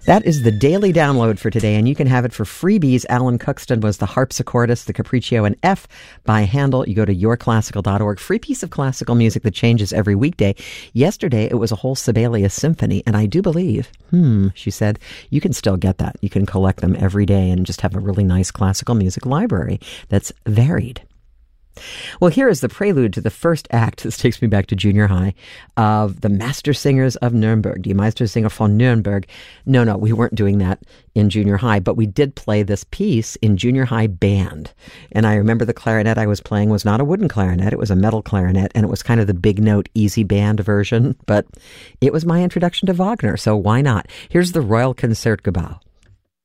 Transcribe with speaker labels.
Speaker 1: That is the daily download for today, and you can have it for freebies. Alan Cuxton was the harpsichordist, the Capriccio in F by Handel. You go to yourclassical.org. Free piece of classical music that changes every weekday. Yesterday, it was a whole Sibelius symphony, and I do believe, she said, you can still get that. You can collect them every day and just have a really nice classical music library that's varied. Well, here is the prelude to the first act. This takes me back to junior high of the Master Singers of Nuremberg, Die Meistersinger von Nuremberg. No, we weren't doing that in junior high, but we did play this piece in junior high band. And I remember the clarinet I was playing was not a wooden clarinet, it was a metal clarinet, and it was kind of the big note, easy band version, but it was my introduction to Wagner, so why not? Here's the Royal Concertgebouw.